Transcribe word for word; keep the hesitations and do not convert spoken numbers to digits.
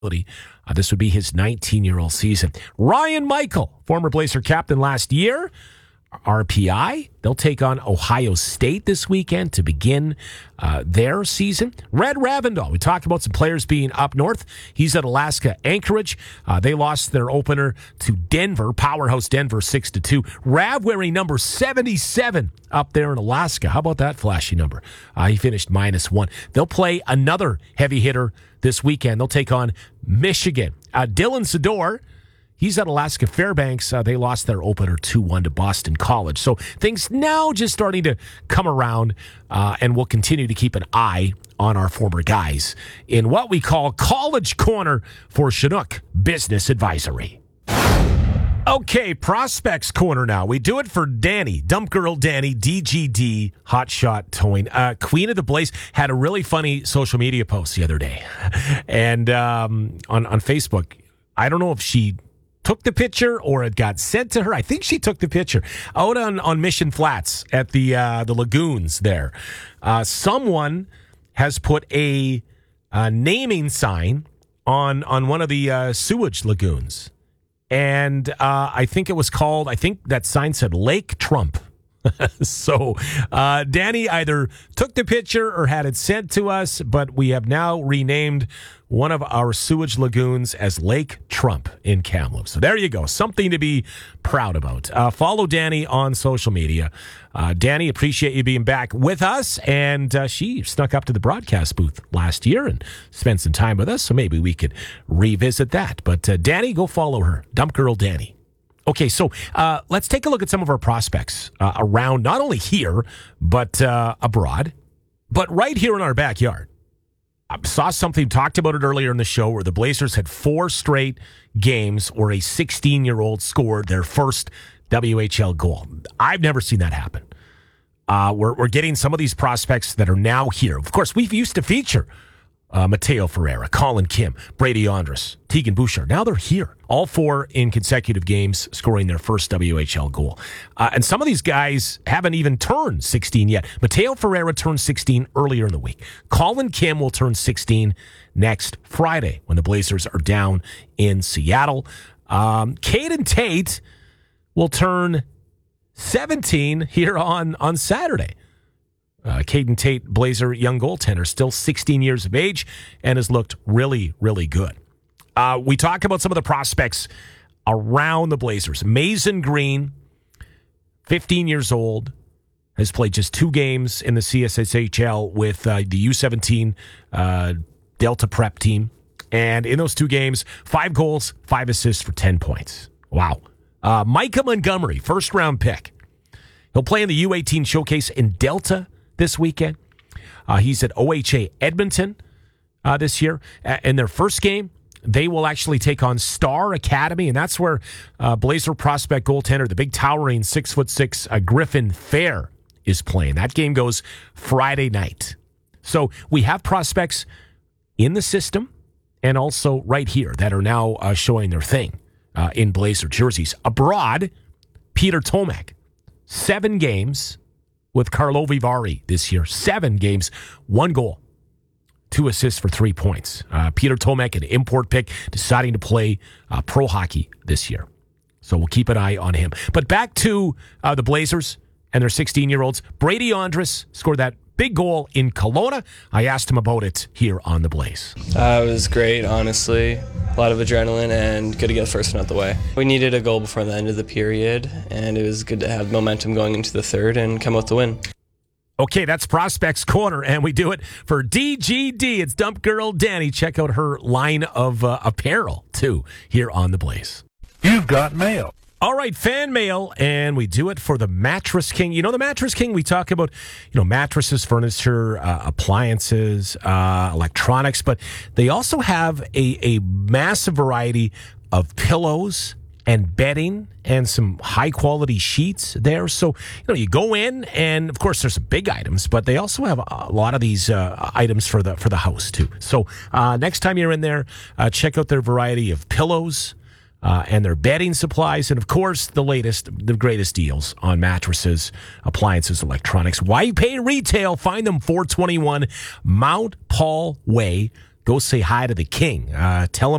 Uh, this would be his nineteen-year-old season. Ryan Michael, former Blazer captain last year, R P I. They'll take on Ohio State this weekend to begin uh, their season. Red Ravindall, we talked about some players being up north. He's at Alaska Anchorage. Uh, they lost their opener to Denver, Powerhouse Denver, six to two. Rav wearing number seventy-seven up there in Alaska. How about that flashy number? Uh, he finished minus one. They'll play another heavy hitter this weekend. They'll take on Michigan. Uh, Dylan Sador, he's at Alaska Fairbanks. Uh, they lost their opener two one to Boston College. So things now just starting to come around, uh, and we'll continue to keep an eye on our former guys in what we call College Corner for Chinook Business Advisory. Okay, Prospects Corner now. We do it for Danny, Dump Girl Danny, D G D, Hotshot Towing. Uh, Queen of the Blaze had a really funny social media post the other day. And um, on, on Facebook, I don't know if she took the picture or it got sent to her. I think she took the picture out on, on Mission Flats at the uh, the lagoons there. Uh, someone has put a, a naming sign on on one of the uh, sewage lagoons, and uh, I think it was called. I think that sign said Lake Trump. So uh, Danny either took the picture or had it sent to us, but we have now renamed one of our sewage lagoons as Lake Trump in Kamloops. So there you go. Something to be proud about. Uh, follow Danny on social media. Uh, Danny, appreciate you being back with us. And uh, she snuck up to the broadcast booth last year and spent some time with us. So maybe we could revisit that. But uh, Danny, go follow her. Dump Girl Danny. Okay, so uh, let's take a look at some of our prospects uh, around, not only here, but uh, abroad, but right here in our backyard. I saw something, talked about it earlier in the show, where the Blazers had four straight games where a sixteen-year-old scored their first W H L goal. I've never seen that happen. Uh, we're, we're getting some of these prospects that are now here. Of course, we've used to feature Uh, Mateo Ferreira, Colin Kim, Brady Andrus, Tegan Bouchard. Now they're here. All four in consecutive games scoring their first W H L goal. Uh, and some of these guys haven't even turned sixteen yet. Mateo Ferreira turned sixteen earlier in the week. Colin Kim will turn sixteen next Friday when the Blazers are down in Seattle. Um, Caden Tate will turn seventeen here on, on Saturday. Uh, Caden Tate, Blazer young goaltender, still sixteen years of age, and has looked really, really good. Uh, we talk about some of the prospects around the Blazers. Mason Green, fifteen years old, has played just two games in the C S S H L with uh, the U seventeen uh, Delta Prep team. And in those two games, five goals, five assists for ten points. Wow. Uh, Micah Montgomery, first-round pick. He'll play in the U eighteen Showcase in Delta this weekend. Uh, he's at O H A Edmonton uh, this year. Uh, in their first game, they will actually take on Star Academy, and that's where uh, Blazer prospect goaltender, the big towering six foot six uh, Griffin Fair, is playing. That game goes Friday night. So we have prospects in the system and also right here that are now uh, showing their thing uh, in Blazer jerseys. Abroad, Peter Tomac, seven games with Karlovy Vary this year. Seven games, one goal, two assists for three points. Uh, Peter Tomac, an import pick, deciding to play uh, pro hockey this year. So we'll keep an eye on him. But back to uh, the Blazers and their sixteen-year-olds. Brady Andrus scored that big goal in Kelowna. I asked him about it here on The Blaze. Uh, it was great, honestly. A lot of adrenaline and good to get the first one out the way. We needed a goal before the end of the period, and it was good to have momentum going into the third and come out the win. Okay, that's Prospects Corner, and we do it for D G D. It's Dump Girl Danny. Check out her line of uh, apparel, too, here on The Blaze. You've got mail. All right, fan mail, and we do it for the Mattress King. You know, the Mattress King, we talk about, you know, mattresses, furniture, uh, appliances, uh, electronics, but they also have a, a massive variety of pillows and bedding and some high-quality sheets there. So, you know, you go in, and, of course, there's some big items, but they also have a lot of these uh, items for the for the house, too. So uh, next time you're in there, uh, check out their variety of pillows, Uh, and their bedding supplies, and of course, the latest, the greatest deals on mattresses, appliances, electronics. Why pay retail? Find them four twenty-one Mount Paul Way. Go go say hi to the king. Uh, tell him